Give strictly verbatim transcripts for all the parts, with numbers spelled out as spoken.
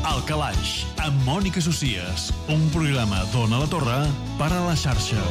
Al Calaix, amb Mònica Socias, un programa d'Ona la Torre per a la xarxa.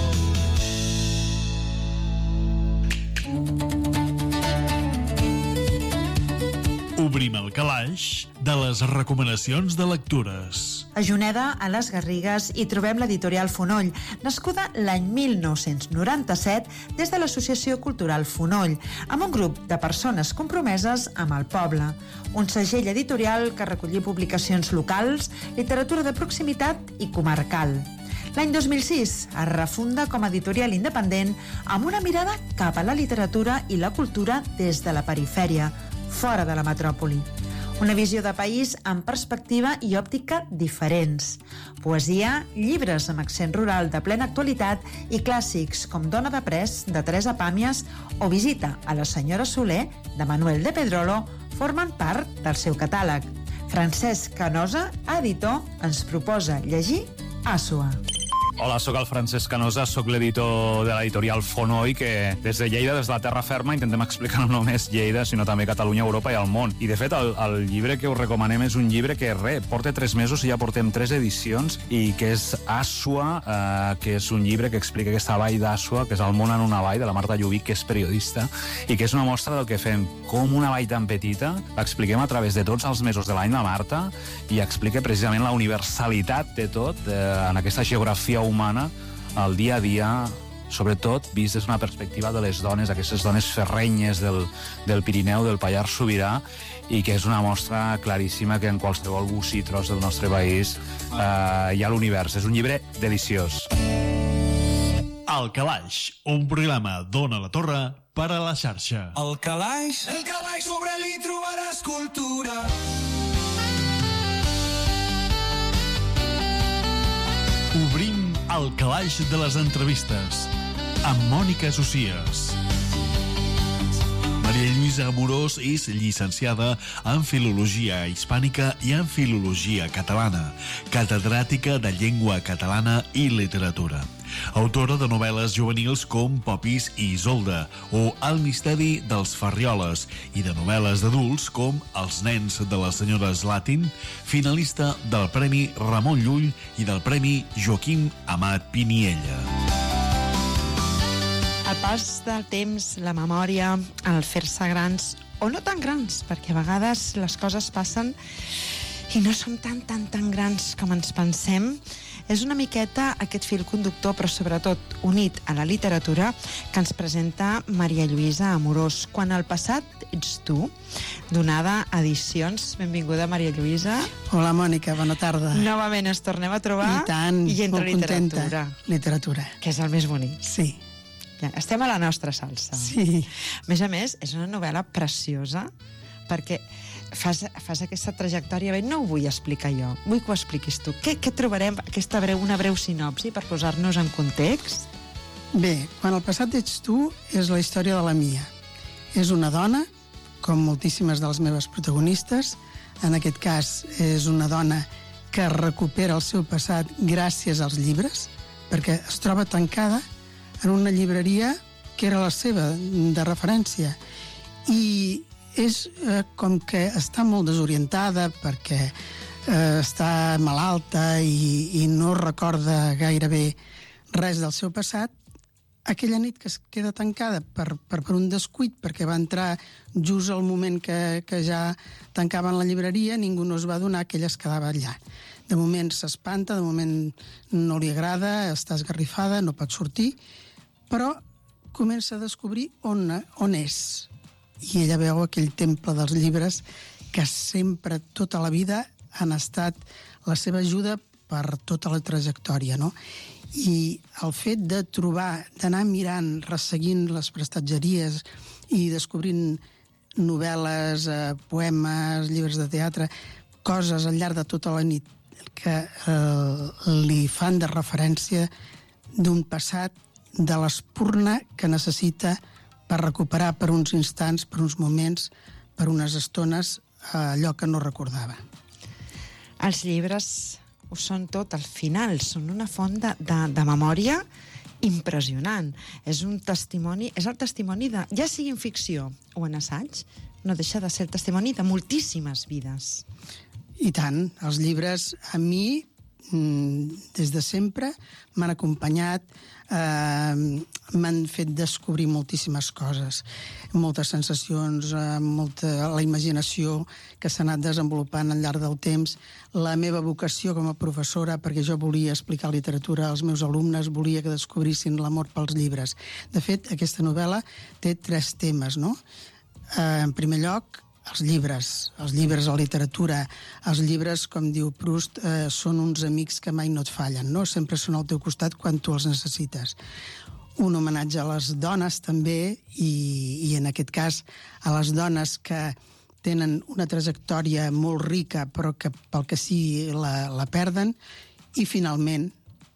Obrim el calaix de les recomanacions de lectures. A Juneda, a les Garrigues, hi trobem l'editorial Fonoll, nascuda l'any mil nou-cents noranta-set des de l'Associació Cultural Fonoll, amb un grup de persones compromeses amb el poble. Un segell editorial que recollia publicacions locals, literatura de proximitat i comarcal. L'any dos mil sis es refunda com a editorial independent amb una mirada cap a la literatura i la cultura des de la perifèria, fora de la metròpoli. Una visió de país amb perspectiva i òptica diferents. Poesia, llibres amb accent rural de plena actualitat i clàssics com Dona de Pres, de Teresa Pàmies, o Visita a la senyora Soler, de Manuel de Pedrolo, formen part del seu catàleg. Francesc Canosa, editor, ens proposa llegir Àsua. Hola, sóc el Francesc Canosa, sóc l'editor de l'editorial Fonoll, que des de Lleida, des de la terra ferma, intentem explicar no només Lleida, sinó també Catalunya, Europa i el món. I, de fet, el, el llibre que us recomanem és un llibre que, re, porta tres mesos i ja portem tres edicions, i que és Àsua, eh, que és un llibre que explica aquesta vall d'Àsua, que és el món en una vall, de la Marta Llubich, que és periodista, i que és una mostra del que fem, com una vall tan petita, l'expliquem a través de tots els mesos de l'any, la Marta, i explica precisament la universalitat de tot, eh, en aquesta geografia humana, el dia a dia, sobretot vist des d'una perspectiva de les dones, aquestes dones ferrenyes del, del Pirineu, del Pallars Sobirà, i que és una mostra claríssima que en qualsevol bus i tros del nostre país eh, hi ha l'univers. És un llibre deliciós. Al Calaix, un programa d'Ona la Torre per a la xarxa. El Calaix, el Calaix sobre ell trobaràs cultura. Obrim el calaix de les entrevistes amb Mònica Socias. Maria Lluïsa Amorós és llicenciada en Filologia Hispànica i en Filologia Catalana, catedràtica de Llengua Catalana i Literatura. Autora de novel·les juvenils com Popis i Isolda o El misteri dels Ferrioles i de novel·les d'adults com Els nens de les senyores Latin, finalista del Premi Ramon Llull i del Premi Joaquim Amat Piniella. El pas del temps, la memòria, el fer-se grans, o no tan grans, perquè a vegades les coses passen i no som tan, tan, tan grans com ens pensem, és una miqueta aquest fil conductor, però sobretot unit a la literatura, que ens presenta Maria Lluïsa Amorós. Quan el passat ets tu, Donada Edicions. Benvinguda, Maria Lluïsa. Hola, Mònica, bona tarda. Novament ens tornem a trobar. I tant, i entre molt literatura. contenta. Literatura. Que és el més bonic. Sí. Ja, estem a la nostra salsa. Sí. A més a més, és una novel·la preciosa, perquè fas, fas aquesta trajectòria, bé, no ho vull explicar jo, vull que ho expliquis tu. Què, què trobarem, aquesta breu, una breu sinopsi per posar-nos en context? Bé, quan el passat ets tu és la història de la Mia. És una dona, com moltíssimes de les meves protagonistes, en aquest cas és una dona que recupera el seu passat gràcies als llibres, perquè es troba tancada en una llibreria que era la seva, de referència, i és eh, com que està molt desorientada perquè eh, està malalta i, i no recorda gairebé res del seu passat. Aquella nit que es queda tancada per, per, per un descuit, perquè va entrar just al moment que, que ja tancaven la llibreria, ningú no es va adonar que ella es quedava allà. De moment s'espanta, de moment no li agrada, està esgarrifada, no pot sortir, però comença a descobrir on, on és. I ella veu aquell temple dels llibres que sempre, tota la vida, han estat la seva ajuda per tota la trajectòria, no? I el fet de trobar, d'anar mirant, resseguint les prestatgeries i descobrint novel·les, eh, poemes, llibres de teatre, coses al llarg de tota la nit que eh, li fan de referència d'un passat, de l'espurna que necessita per recuperar per uns instants, per uns moments, per unes estones, allò que no recordava. Els llibres ho són tot al final, són una font de, de, de memòria impressionant. És un testimoni, és el testimoni de, ja sigui en ficció o en assaig, no deixa de ser el testimoni de moltíssimes vides. I tant, els llibres a mi, des de sempre, m'han acompanyat, eh, m'han fet descobrir moltíssimes coses, moltes sensacions, eh, molta, la imaginació que s'ha anat desenvolupant al llarg del temps, la meva vocació com a professora, perquè jo volia explicar literatura als meus alumnes, volia que descobrissin l'amor pels llibres. De fet, aquesta novel·la té tres temes, no? Eh, en primer lloc, els llibres, els llibres, la literatura, els llibres, com diu Proust, eh, són uns amics que mai no et fallen, no? Sempre són al teu costat quan tu els necessites. Un homenatge a les dones també, i, i en aquest cas a les dones que tenen una trajectòria molt rica però que pel que sigui la, la perden, i finalment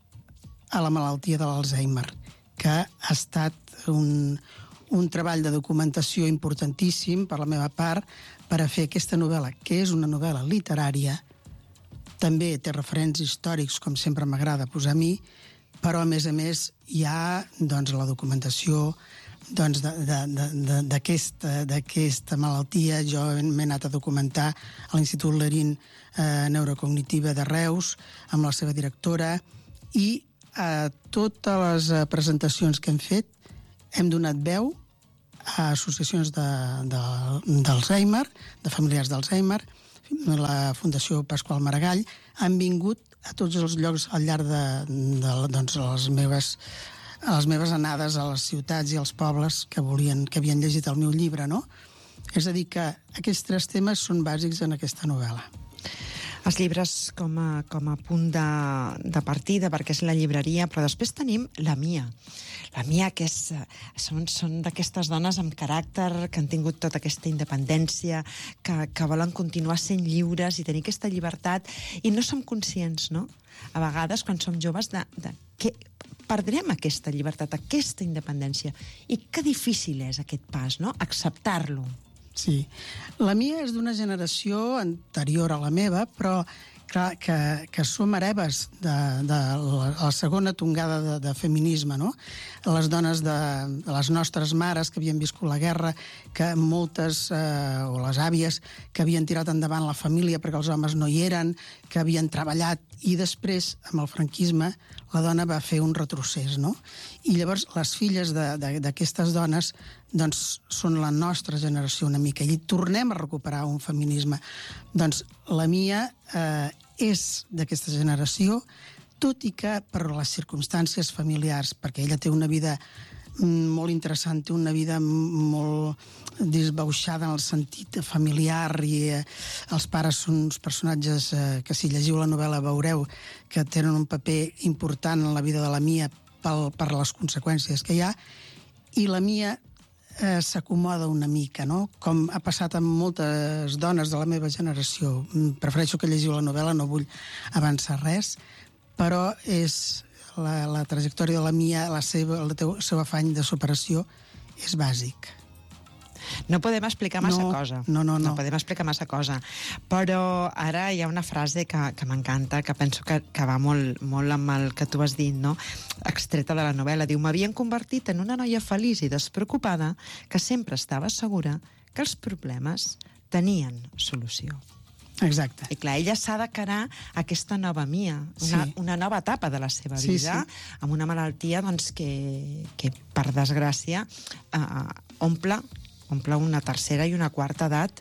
a la malaltia de l'Alzheimer, que ha estat un... un treball de documentació importantíssim per la meva part per a fer aquesta novel·la, que és una novel·la literària, també té referents històrics, com sempre m'agrada posar a mi, però a més a més hi ha doncs, la documentació doncs, d'aquesta d'aquesta malaltia. Jo m'he anat a documentar a l'Institut Lerín eh, Neurocognitiva de Reus, amb la seva directora, i a totes les presentacions que hem fet hem donat veu a associacions d'Alzheimer, de, de familiars d'Alzheimer, la Fundació Pasqual Maragall, han vingut a tots els llocs al llarg de, de doncs, les, meves, les meves anades a les ciutats i als pobles que, volien, que havien llegit el meu llibre, no? És a dir, que aquests tres temes són bàsics en aquesta novel·la. Els llibres com a, com a punt de, de partida, perquè és la llibreria, però després tenim la Mia. La Mia, que és, són, són d'aquestes dones amb caràcter, que han tingut tota aquesta independència, que, que volen continuar sent lliures i tenir aquesta llibertat, i no som conscients, no?, a vegades, quan som joves, de, de que perdrem aquesta llibertat, aquesta independència. I que difícil és aquest pas, no?, acceptar-lo. Sí. La Mia és d'una generació anterior a la meva, però clar, que, que som hereves de, de la, la segona tongada de, de feminisme, no? Les dones de, de les nostres mares que havien viscut la guerra, que moltes, eh, o les àvies, que havien tirat endavant la família perquè els homes no hi eren, que havien treballat, i després, amb el franquisme, la dona va fer un retrocés, no? I llavors les filles d'aquestes dones doncs, són la nostra generació una mica, i tornem a recuperar un feminisme. Doncs la Mia eh, és d'aquesta generació, tot i que per les circumstàncies familiars, perquè ella té una vida molt interessant, té una vida molt disbauxada en el sentit familiar, i eh, els pares són uns personatges eh, que si llegiu la novel·la veureu que tenen un paper important en la vida de la Mia pel, per les conseqüències que hi ha, i la Mia eh, s'acomoda una mica, no? Com ha passat amb moltes dones de la meva generació. Prefereixo que llegiu la novel·la, no vull avançar res, però és la, la trajectòria de la Mia, la seva, el teu, seu afany de superació és bàsic. No podem explicar massa no, cosa. No, no, no. No podem explicar massa cosa. Però ara hi ha una frase que, que m'encanta, que penso que, que va molt, molt amb el que tu has dit, no? Extreta de la novel·la. Diu, m'havien convertit en una noia feliç i despreocupada que sempre estava segura que els problemes tenien solució. Exacte. I clar, ella s'ha d'encarar aquesta nova Mia, una, sí. una nova etapa de la seva sí, vida, sí. amb una malaltia doncs, que, que, per desgràcia, eh, omple, omple una tercera i una quarta edat.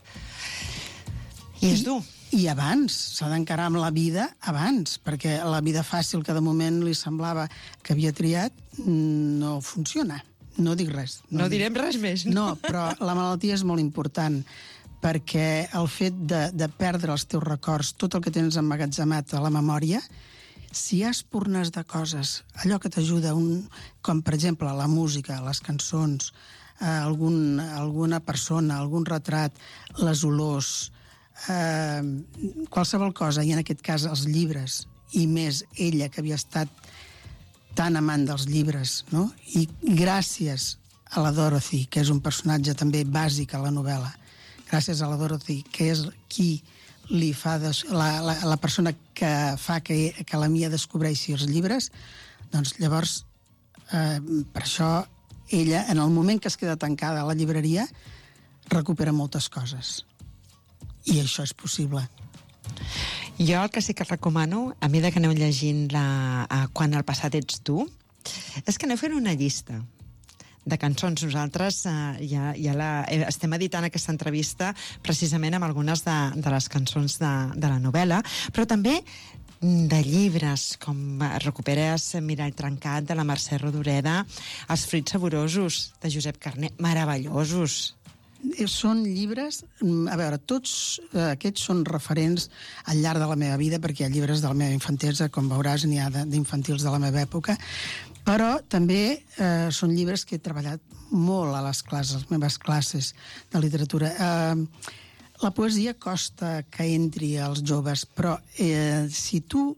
I és dur. I abans, s'ha d'encarar amb la vida abans, perquè la vida fàcil que de moment li semblava que havia triat no funciona. No dic res. No, no direm res més. No, però la malaltia és molt important, perquè el fet de, de perdre els teus records, tot el que tens emmagatzemat a la memòria, si hi ha espurnes de coses, allò que t'ajuda, un, com per exemple la música, les cançons, eh, algun, alguna persona, algun retrat, les olors, eh, qualsevol cosa, i en aquest cas els llibres, i més ella que havia estat tan amant dels llibres, no? I gràcies a la Dorothy, que és un personatge també bàsic a la novel·la, gràcies a la Dorothy, que és qui li fa des... la, la, la persona que fa que, que la Mia descobreixi els llibres, doncs llavors, eh, per això, ella, en el moment que es queda tancada a la llibreria, recupera moltes coses. I això és possible. Jo el que sí que recomano, a mesura que aneu llegint la, a Quan el passat ets tu, és que aneu fent una llista de cançons. Nosaltres eh, ja, ja la, eh, estem editant aquesta entrevista precisament amb algunes de, de les cançons de, de la novel·la, però també de llibres, com Recuperes Mirall trencat, de la Mercè Rodoreda, Els fruits saborosos, de Josep Carner, meravellosos. Són llibres, a veure, tots eh, aquests són referents al llarg de la meva vida, perquè hi ha llibres de la meva infantesa, com veuràs, n'hi ha d'infantils de la meva època, però també eh, són llibres que he treballat molt a les classes, les meves classes de literatura. Eh, la poesia costa que entri als joves, però eh, si tu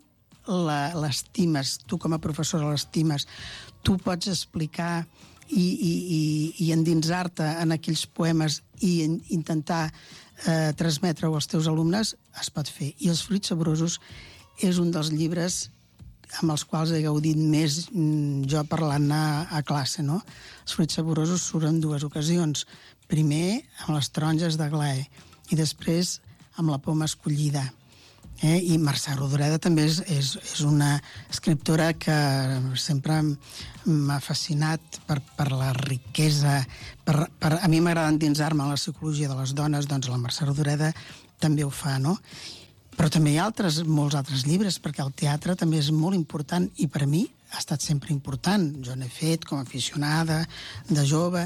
l'estimes, tu com a professora l'estimes, tu pots explicar i, i, i, i endinsar-te en aquells poemes i in, intentar eh, transmetre-ho als teus alumnes, es pot fer. I Els fruits saborosos és un dels llibres amb els quals he gaudit més jo parlant a, a classe, no? Els fruits saborosos surten en dues ocasions. Primer amb les taronges d'Aglaé i després amb la poma escollida. Eh? I Mercè Rodoreda també és, és, és una escriptora que sempre m'ha fascinat per, per la riquesa. Per, per, a mi m'agrada endinsar-me en la psicologia de les dones, doncs la Mercè Rodoreda també ho fa, no? Però també hi ha altres, molts altres llibres, perquè el teatre també és molt important i per a mi ha estat sempre important. Jo n'he fet com a aficionada, de jove,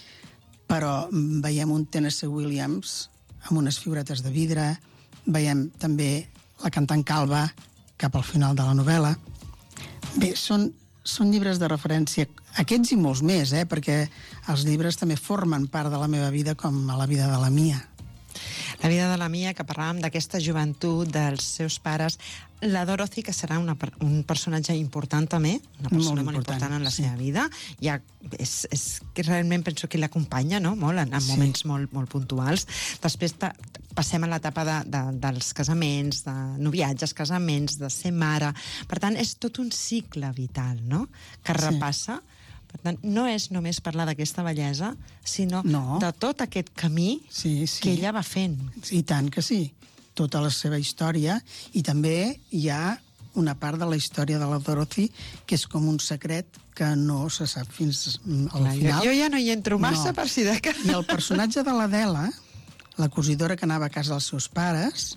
però veiem un Tennessee Williams amb unes figuretes de vidre, veiem també La cantant calba cap al final de la novel·la. Bé, són, són llibres de referència, aquests i molts més, eh? Perquè els llibres també formen part de la meva vida com a la vida de la Mia. La vida de la Mia, que parlàvem d'aquesta joventut, dels seus pares. La Dorothy, que serà una, un personatge important també, una persona molt, molt important, important en la sí. seva vida. Ja és, és que realment penso que l'acompanya, no? Molt, en, en sí. moments molt, molt puntuals. Després ta, passem a l'etapa de, de, dels casaments, de noviatges, casaments, de ser mare. Per tant, és tot un cicle vital, no?, que repassa. Sí. Per tant, no és només parlar d'aquesta bellesa, sinó no. de tot aquest camí sí, sí. que ella va fent. I tant que sí. Tota la seva història. I també hi ha una part de la història de la Dorothy que és com un secret que no se sap fins al Clar, final. Jo, jo ja no hi entro massa no. per si de que... I el personatge de l'Adela, la cosidora que anava a casa dels seus pares,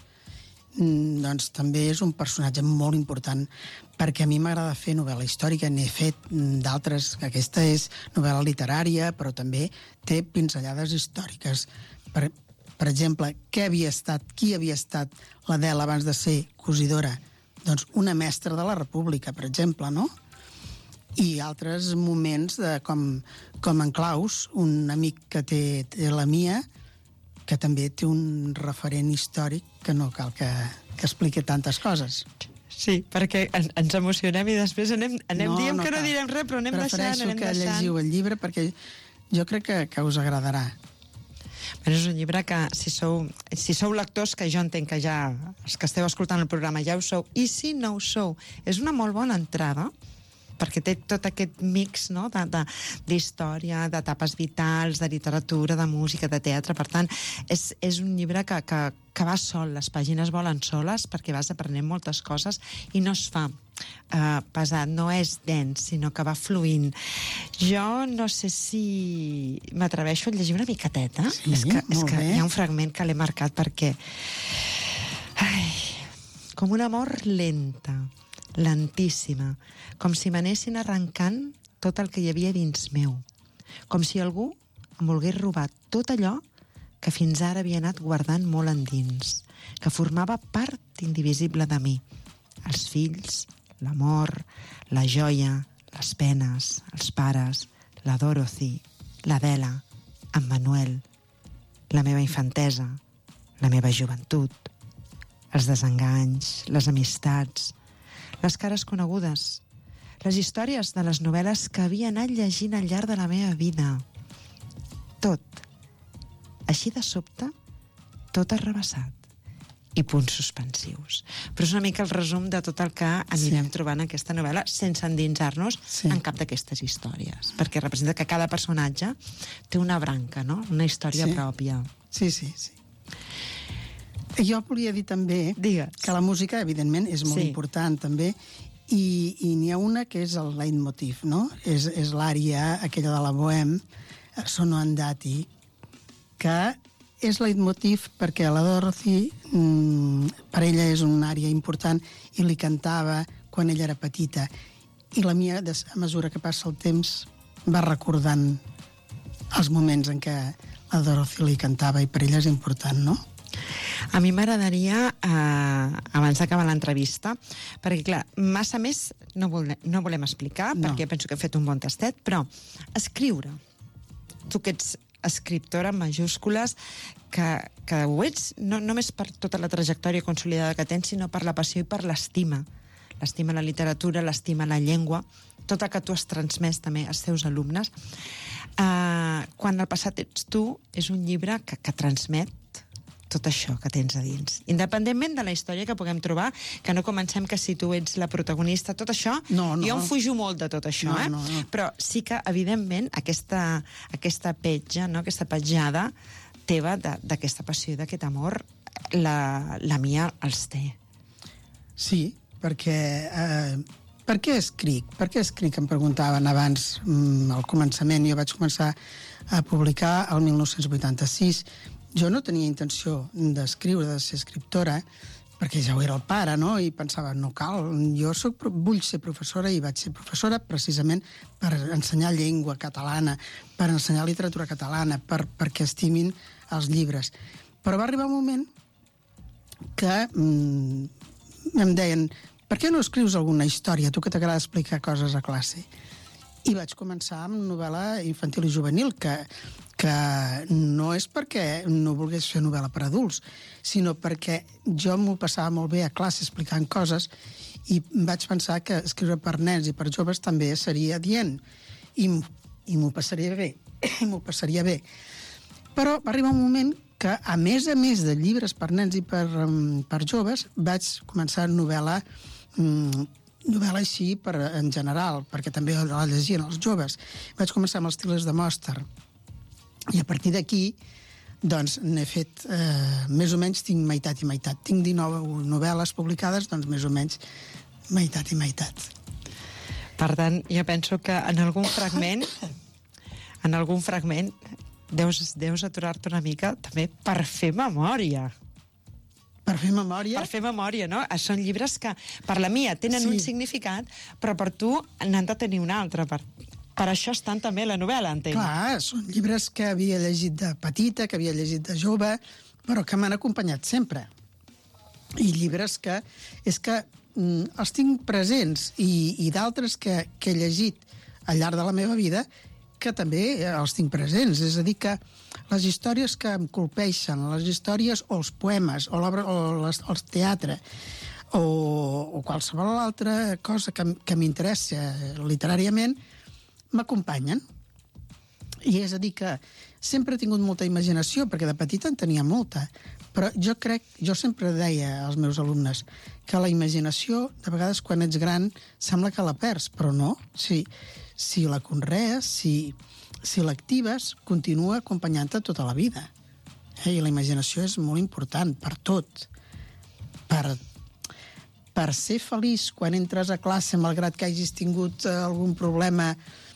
doncs també és un personatge molt important, perquè a mi m'agrada fer novel·la històrica, n'he fet d'altres, aquesta és novel·la literària, però també té pinzellades històriques. Per, per exemple, què havia estat, qui havia estat l'Adela abans de ser cosidora? Doncs una mestra de la República, per exemple, no? I altres moments, de, com, com en Claus, un amic que té, té la Mia, que també té un referent històric que no cal que, que expliqui tantes coses. Sí, perquè en, ens emocionem i després anem, anem no, diem no que cal. no direm res, però anem Prefereixo deixant, anem que deixant. llegiu el llibre perquè jo crec que, que us agradarà. Però és un llibre que, si sou, si sou lectors, que jo entenc que ja els que esteu escoltant el programa ja ho sou, i si no ho sou, és una molt bona entrada, perquè té tot aquest mix, no?, d'història, d'etapes vitals, de literatura, de música, de teatre. Per tant, és, és un llibre que, que, que va sol, les pàgines volen soles perquè vas aprenent moltes coses i no es fa uh, pesat, no és dens, sinó que va fluint. Jo no sé si m'atreveixo a llegir una miqueteta. Sí, és que, és que bé. hi ha un fragment que l'he marcat perquè... Ai, com una mort lenta, lentíssima, com si m'anessin arrencant tot el que hi havia dins meu, com si algú em volgués robar tot allò que fins ara havia anat guardant molt endins, que formava part indivisible de mi. Els fills, l'amor, la joia, les penes, els pares, la Dorothy, l'Adela, en Manuel, la meva infantesa, la meva joventut, els desenganys, les amistats, les cares conegudes, les històries de les novel·les que havia anat llegint al llarg de la meva vida. Tot. Així de sobte, tot arrabassat. I punts suspensius. Però és una mica el resum de tot el que anirem sí. trobant en aquesta novel·la sense endinsar-nos sí. en cap d'aquestes històries. Perquè representa que cada personatge té una branca, no?, una història sí. pròpia. Sí, sí, sí. Jo volia dir també Digues. que la música, evidentment, és molt Sí. important, també, i, i n'hi ha una que és el leitmotiv, no? És, és l'ària, aquella de la Bohème, Sono andati, que és leitmotiv perquè la Dorothy, mmm, per ella és una àrea important i li cantava quan ella era petita. I la Mia, a mesura que passa el temps, va recordant els moments en què la Dorothy li cantava i per ella és important, no? A mi m'agradaria, eh, abans d'acabar l'entrevista, perquè, clar, massa més no, volem, no volem explicar, No. perquè penso que hem fet un bon tastet, però escriure. Tu que ets escriptora en majúscules, que, que ho ets no només per tota la trajectòria consolidada que tens, sinó per la passió i per l'estima. L'estima a la literatura, l'estima a la llengua, tot el que tu has transmès també als teus alumnes. Uh, quan el passat ets tu, és un llibre que, que transmet tot això que tens a dins. Independentment de la història que puguem trobar, que no comencem que si tu ets la protagonista, tot això, No, no. jo em fujo molt de tot això, No, eh? no, no. Però sí que, evidentment, aquesta, aquesta petja, no? aquesta petjada teva de- d'aquesta passió i d'aquest amor, la, la Mia els té. Sí, perquè... Eh, per què escric? Per què escric? Em preguntaven abans, mm, al començament. Jo vaig començar a publicar el mil nou-cents vuitanta-sis. Jo no tenia intenció d'escriure, de ser escriptora, perquè ja ho era el pare, no? I pensava, no cal, jo soc, pro- vull ser professora, i vaig ser professora precisament per ensenyar llengua catalana, per ensenyar literatura catalana, per, perquè estimin els llibres. Però va arribar un moment que mm, em deien, per què no escrius alguna història, tu que t'agrada explicar coses a classe? I vaig començar amb novel·la infantil i juvenil, que, que no és perquè no volgués fer novel·la per adults, sinó perquè jo m'ho passava molt bé a classe explicant coses i vaig pensar que escriure per nens i per joves també seria adient. I, m- i m'ho passaria bé, i m'ho passaria bé. Però va arribar un moment que, a més a més de llibres per nens i per, um, per joves, vaig començar novel·la, um, novel·la així per, en general, perquè també la llegien els joves. Vaig començar amb els Til·lers de Mòster. I a partir d'aquí, doncs, n'he fet, eh, més o menys, tinc meitat i meitat. Tinc dinou novel·les publicades, doncs, més o menys, meitat i meitat. Per tant, jo penso que en algun fragment, en algun fragment, deus, deus aturar-te una mica també per fer memòria. Per fer memòria... Per fer memòria, no? Són llibres que, per la Mia, tenen Sí. un significat, però per tu n'han de tenir un altre. Per, per això estan també a la novel·la, entenc. Clar, són llibres que havia llegit de petita, que havia llegit de jove, però que m'han acompanyat sempre. I llibres que... És que mm, els tinc presents, i, i d'altres que, que he llegit al llarg de la meva vida, que també els tinc presents. És a dir, que les històries que em colpeixen, les històries o els poemes, o, l'obra, o les, el teatre, o, o qualsevol altra cosa que, m- que m'interessa literàriament, m'acompanyen. I és a dir que sempre he tingut molta imaginació, perquè de petita en tenia molta, però jo crec, jo sempre deia als meus alumnes que la imaginació, de vegades quan ets gran, sembla que la perds, però no. Si, si la conrees, si, si l'actives, continua acompanyant-te tota la vida. Eh? I la imaginació és molt important per tot. Per, per ser feliç quan entres a classe, malgrat que hagis tingut eh, algun problema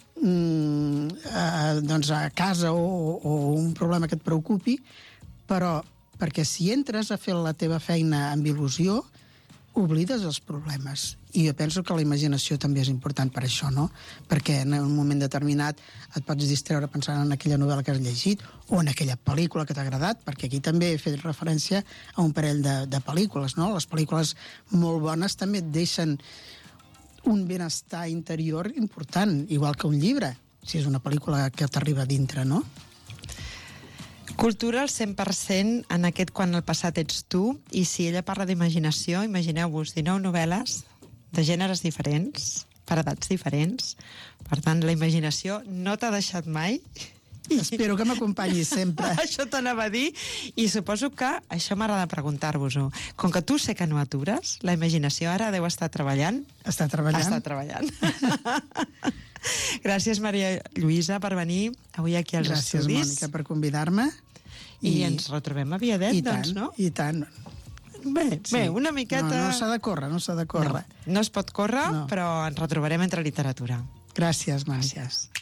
mm, eh, doncs a casa o, o un problema que et preocupi, però perquè si entres a fer la teva feina amb il·lusió, oblides els problemes. I jo penso que la imaginació també és important per això, no? Perquè en un moment determinat et pots distreure pensant en aquella novel·la que has llegit o en aquella pel·lícula que t'ha agradat, perquè aquí també he fet referència a un parell de, de pel·lícules, no? Les pel·lícules molt bones també et deixen un benestar interior important, igual que un llibre, si és una pel·lícula que t'arriba a dintre, no? Cultura al cent per cent en aquest Quan el passat ets tu, i si ella parla d'imaginació, imagineu-vos dinou novel·les de gèneres diferents, per edats diferents. Per tant, la imaginació no t'ha deixat mai. Espero que m'acompanyis sempre. Això t'anava a dir, i suposo que això m'agrada preguntar-vos-ho. Com que tu sé que no atures, la imaginació ara deu estar treballant. Està treballant. Està treballant. Gràcies, Maria Lluïsa, per venir avui aquí als Gràcies, estudis. Mònica, per convidar-me. I, I ens retrobem aviadet, doncs, no? I tant, Bé, sí. bé, una miqueta... No, no s'ha de córrer, no s'ha de córrer. No, no es pot córrer, no. però ens retrobarem entre literatura. Gràcies, Gràcies.